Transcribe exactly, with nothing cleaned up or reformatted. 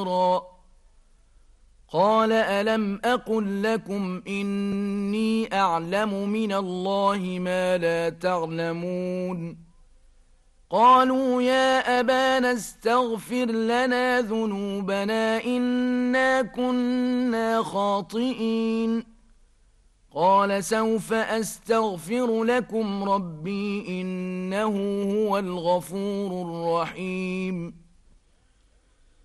قال ألم أقل لكم إني أعلم من الله ما لا تعلمون قالوا يا أبانا استغفر لنا ذنوبنا إنا كنا خاطئين قال سوف أستغفر لكم ربي إنه هو الغفور الرحيم